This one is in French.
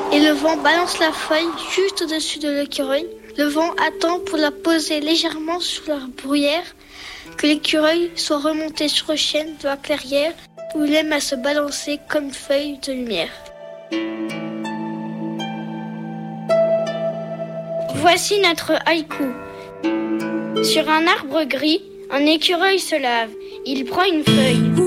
et le vent balance la feuille juste au-dessus de l'écureuil. Le vent attend pour la poser légèrement sur la bruyère, que l'écureuil soit remonté sur le chêne de la clairière où il aime à se balancer comme une feuille de lumière. Voici notre haïku. Sur un arbre gris, un écureuil se lave. Il prend une feuille.